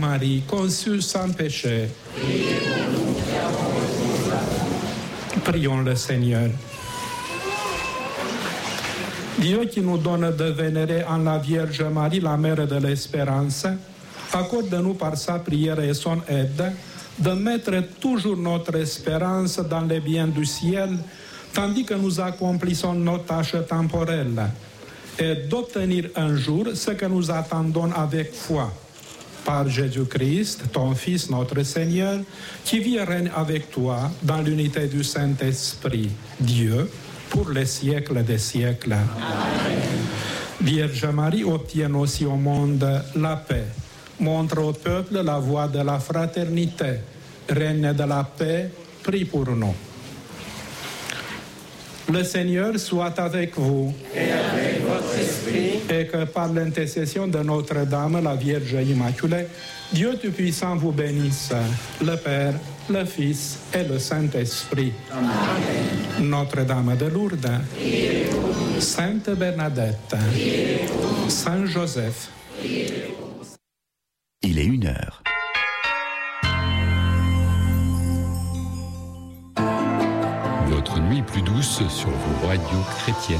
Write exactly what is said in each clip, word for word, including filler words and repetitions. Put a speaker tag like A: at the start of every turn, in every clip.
A: Marie, conçue sans péché. Prions le Seigneur. Dieu qui nous donne de vénérer en la Vierge Marie, la mère de l'espérance, accorde-nous par sa prière et son aide de mettre toujours notre espérance dans les biens du ciel, tandis que nous accomplissons nos tâches temporelles, et d'obtenir un jour ce que nous attendons avec foi. Par Jésus-Christ, ton Fils, notre Seigneur, qui vit et règne avec toi dans l'unité du Saint-Esprit, Dieu, pour les siècles des siècles. Amen. Vierge Marie, obtiens aussi au monde la paix. Montre au peuple la voie de la fraternité. Reine de la paix, prie pour nous. Le Seigneur soit avec vous.
B: Et avec votre esprit.
A: Et que par l'intercession de Notre-Dame, la Vierge Immaculée, Dieu Tout-Puissant vous bénisse, le Père, le Fils et le Saint-Esprit.
B: Amen.
A: Notre-Dame de Lourdes, Sainte Bernadette, Saint Joseph.
C: Il est une heure.
D: Votre nuit plus douce sur vos radios chrétiennes.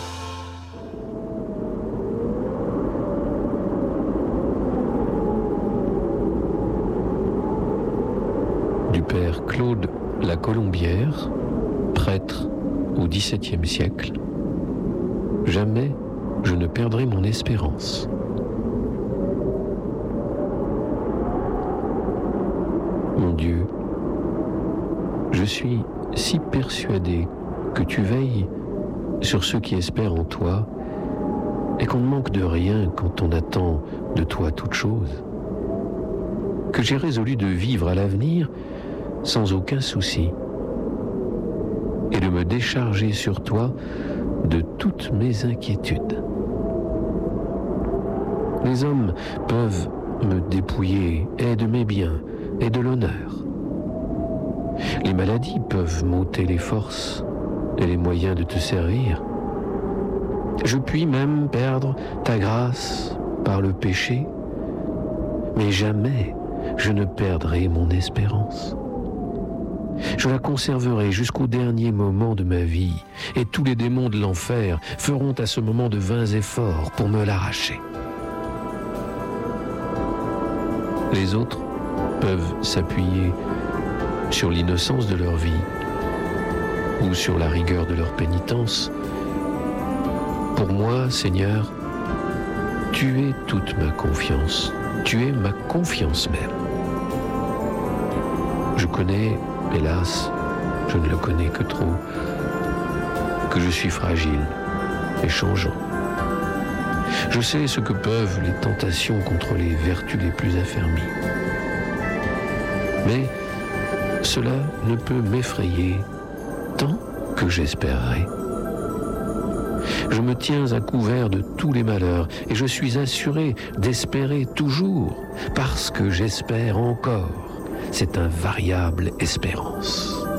E: Du père Claude La Colombière, prêtre au dix-septième siècle. Jamais je ne perdrai mon espérance. Mon Dieu, je suis si persuadé que tu veilles sur ceux qui espèrent en toi et qu'on ne manque de rien quand on attend de toi toute chose, que j'ai résolu de vivre à l'avenir sans aucun souci et de me décharger sur toi de toutes mes inquiétudes. Les hommes peuvent me dépouiller et de mes biens et de l'honneur. Les maladies peuvent m'ôter les forces et les moyens de te servir. Je puis même perdre ta grâce par le péché, mais jamais je ne perdrai mon espérance. Je la conserverai jusqu'au dernier moment de ma vie, et tous les démons de l'enfer feront à ce moment de vains efforts pour me l'arracher. Les autres peuvent s'appuyer sur l'innocence de leur vie ou sur la rigueur de leur pénitence. Pour moi, Seigneur, tu es toute ma confiance. Tu es ma confiance même. Je connais, hélas, je ne le connais que trop, que je suis fragile et changeant. Je sais ce que peuvent les tentations contre les vertus les plus affermies. Mais cela ne peut m'effrayer tant que j'espérerai. Je me tiens à couvert de tous les malheurs et je suis assuré d'espérer toujours parce que j'espère encore cette invariable espérance.